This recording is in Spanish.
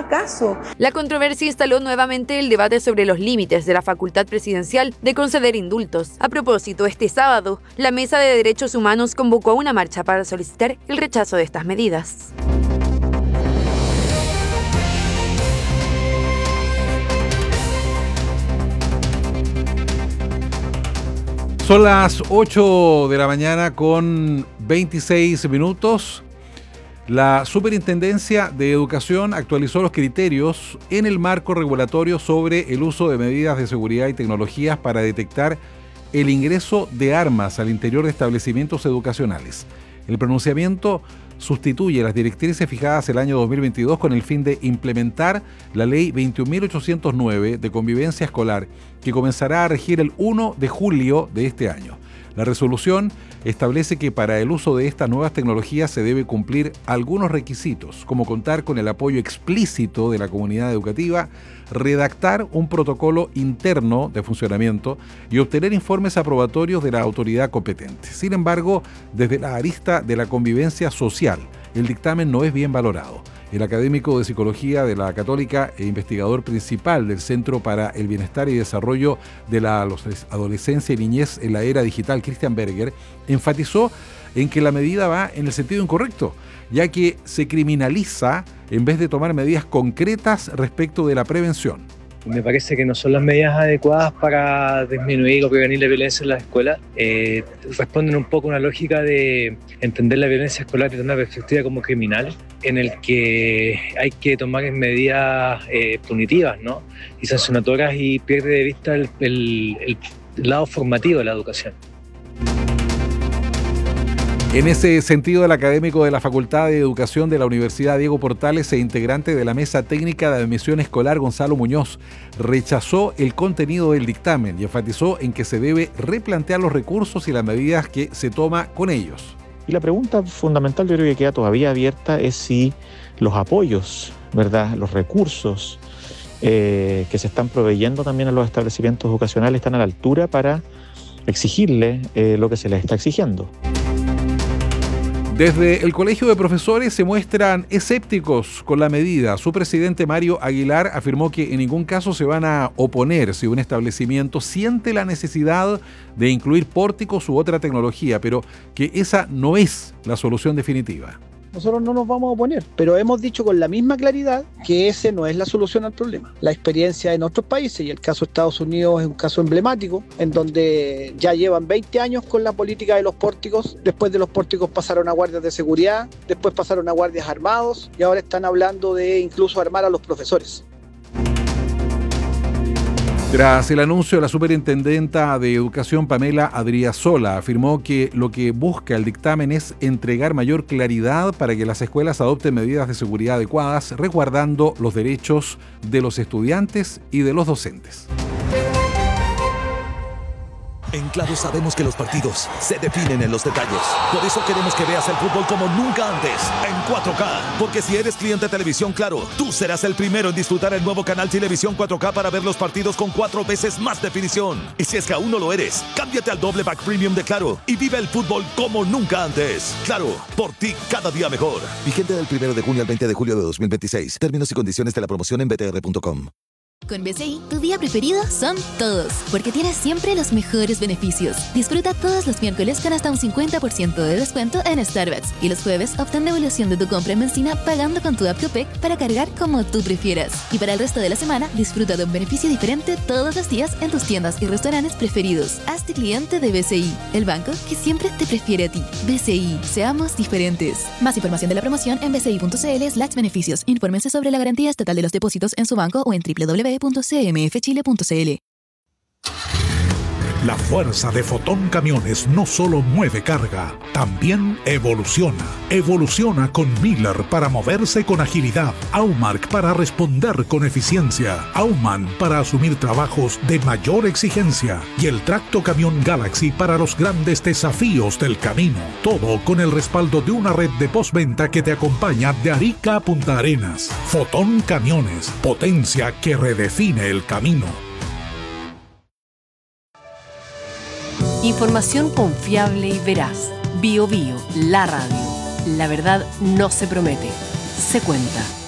acaso. La controversia instaló nuevamente el debate sobre los límites de la facultad presidencial de conceder indultos. A propósito, este sábado, la Mesa de Derechos Humanos convocó una marcha para solicitar el rechazo de estas medidas. Son las 8 de la mañana con 26 minutos. La Superintendencia de Educación actualizó los criterios en el marco regulatorio sobre el uso de medidas de seguridad y tecnologías para detectar el ingreso de armas al interior de establecimientos educacionales. El pronunciamiento sustituye las directrices fijadas el año 2022 con el fin de implementar la Ley 21.809 de convivencia escolar, que comenzará a regir el 1 de julio de este año. La resolución establece que para el uso de estas nuevas tecnologías se debe cumplir algunos requisitos, como contar con el apoyo explícito de la comunidad educativa, redactar un protocolo interno de funcionamiento y obtener informes aprobatorios de la autoridad competente. Sin embargo, desde la arista de la convivencia social, el dictamen no es bien valorado. El académico de Psicología de la Católica e investigador principal del Centro para el Bienestar y Desarrollo de la Adolescencia y Niñez en la Era Digital, Christian Berger, enfatizó en que la medida va en el sentido incorrecto, ya que se criminaliza en vez de tomar medidas concretas respecto de la prevención. Me parece que no son las medidas adecuadas para disminuir o prevenir la violencia en las escuelas. Responden un poco a una lógica de entender la violencia escolar desde una perspectiva como criminal, en el que hay que tomar medidas punitivas, ¿no? Y sancionatorias, y pierde de vista el lado formativo de la educación. En ese sentido, el académico de la Facultad de Educación de la Universidad Diego Portales e integrante de la Mesa Técnica de Admisión Escolar, Gonzalo Muñoz, rechazó el contenido del dictamen y enfatizó en que se debe replantear los recursos y las medidas que se toma con ellos. Y la pregunta fundamental, yo creo que queda todavía abierta, es si los apoyos, ¿verdad?, los recursos que se están proveyendo también a los establecimientos educacionales están a la altura para exigirle lo que se les está exigiendo. Desde el Colegio de Profesores se muestran escépticos con la medida. Su presidente, Mario Aguilar, afirmó que en ningún caso se van a oponer si un establecimiento siente la necesidad de incluir pórticos u otra tecnología, pero que esa no es la solución definitiva. Nosotros no nos vamos a oponer, pero hemos dicho con la misma claridad que ese no es la solución al problema. La experiencia en otros países, y el caso de Estados Unidos es un caso emblemático, en donde ya llevan 20 años con la política de los pórticos. Después de los pórticos pasaron a guardias de seguridad, después pasaron a guardias armados, y ahora están hablando de incluso armar a los profesores. Tras el anuncio, la superintendenta de Educación, Pamela Adriasola, afirmó que lo que busca el dictamen es entregar mayor claridad para que las escuelas adopten medidas de seguridad adecuadas, resguardando los derechos de los estudiantes y de los docentes. En Claro sabemos que los partidos se definen en los detalles. Por eso queremos que veas el fútbol como nunca antes, en 4K. Porque si eres cliente de Televisión Claro, tú serás el primero en disfrutar el nuevo canal Televisión 4K para ver los partidos con 4 veces más definición. Y si es que aún no lo eres, cámbiate al doble pack premium de Claro y vive el fútbol como nunca antes. Claro, por ti cada día mejor. Vigente del 1 de junio al 20 de julio de 2026. Términos y condiciones de la promoción en btr.com. Con BCI, tu día preferido son todos, porque tienes siempre los mejores beneficios. Disfruta todos los miércoles con hasta un 50% de descuento en Starbucks. Y los jueves obtén devolución de tu compra en benzina pagando con tu app Copec para cargar como tú prefieras. Y para el resto de la semana, disfruta de un beneficio diferente todos los días en tus tiendas y restaurantes preferidos. Hazte cliente de BCI, el banco que siempre te prefiere a ti. BCI, seamos diferentes. Más información de la promoción en bci.cl/beneficios. Infórmense sobre la garantía estatal de los depósitos en su banco o en www.cmfchile.cl. La fuerza de Fotón Camiones no solo mueve carga, también evoluciona. Evoluciona con Miller para moverse con agilidad, Aumark para responder con eficiencia, Aumann para asumir trabajos de mayor exigencia y el Tracto Camión Galaxy para los grandes desafíos del camino. Todo con el respaldo de una red de postventa que te acompaña de Arica a Punta Arenas. Fotón Camiones, potencia que redefine el camino. Información confiable y veraz. Bio Bio, la radio. La verdad no se promete, se cuenta.